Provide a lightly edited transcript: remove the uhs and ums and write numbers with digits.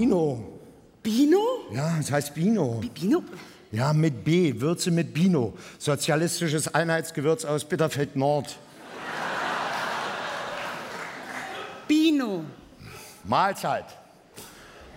Bino. Bino? Ja, es heißt Bino. Bino? Ja, mit B, Würze mit Bino. Sozialistisches Einheitsgewürz aus Bitterfeld Nord. Bino. Mahlzeit.